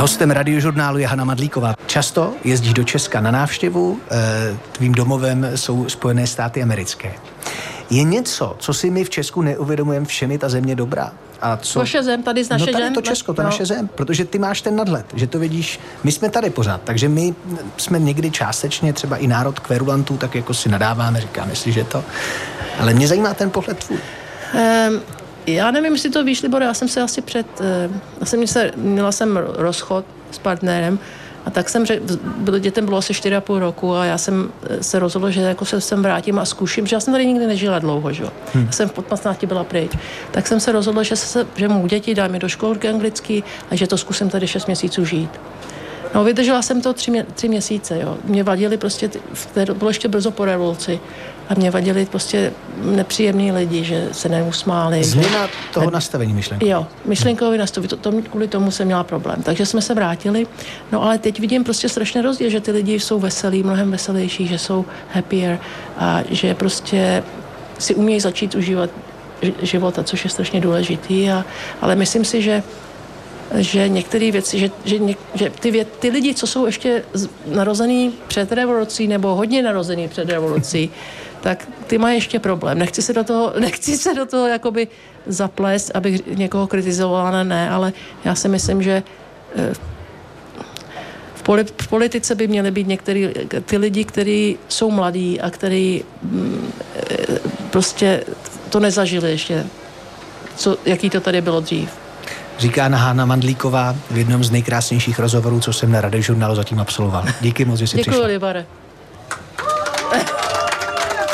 Hostem Radiožurnálu je Hana Madlíková. Často jezdí do Česka na návštěvu, tvým domovem jsou Spojené státy americké. Je něco, co si my v Česku neuvědomujeme, všem je ta země dobrá? A co? Vaše zem, tady z naše zem? No tady to Česko, to naše zem, protože ty máš ten nadhled, že to vidíš, my jsme tady pořád, takže my jsme někdy částečně třeba i národ kverulantů, tak jako si nadáváme, říkáme si, že to, ale mě zajímá ten pohled tvůj. Já nevím, jestli to víš, Libor, já jsem se asi měla jsem rozchod s partnerem a tak jsem dětem bylo asi 4,5 roku a já jsem se rozhodla, že jako se sem vrátím a zkuším, že já jsem tady nikdy nežila dlouho, že jo. Já jsem v 15 byla pryč. Tak jsem se rozhodla, že mu děti dám je do školky anglicky a že to zkusím tady 6 měsíců žít. No, vydržela jsem to 3 měsíce, jo. Mě vadili prostě, to bylo ještě brzo po revoluci, a mě vadili prostě nepříjemní lidi, že se neusmáli. Změna toho nastavení myšlenkového. Jo, myšlenkový nastavení, kvůli tomu jsem měla problém. Takže jsme se vrátili, no ale teď vidím prostě strašně rozdíl, že ty lidi jsou veselí, mnohem veselější, že jsou happier a že prostě si umějí začít užívat života, což je strašně důležitý, ale myslím si, že některé věci, že ty lidi, co jsou ještě narozený před revolucí nebo hodně narozený před revolucí, tak ty mají ještě problém. Nechci se do toho jakoby zaplést, abych někoho kritizovala, ne, ale já si myslím, že v politice by měly být některý ty lidi, kteří jsou mladí a kteří prostě to nezažili ještě, jaký to tady bylo dřív. Říká Hana Madlíková v jednom z nejkrásnějších rozhovorů, co jsem na Radiožurnálu zatím absolvoval. Díky moc, že jsi přišla. Děkuji, Libore.